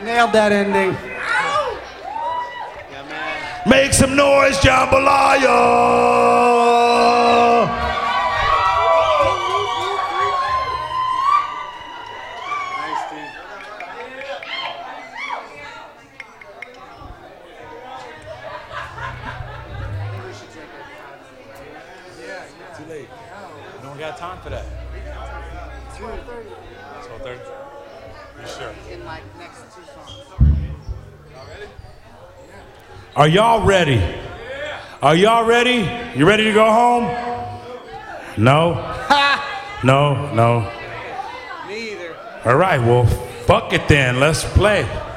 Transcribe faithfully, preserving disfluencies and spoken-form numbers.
Nailed that ending. Make some noise, jambalaya. Too late. No one got time for that. twelve thirty. You sure? In like next two songs. Are y'all ready? Are y'all ready? You ready to go home? No? No, no. Me either. All right, well, fuck it then. Let's play.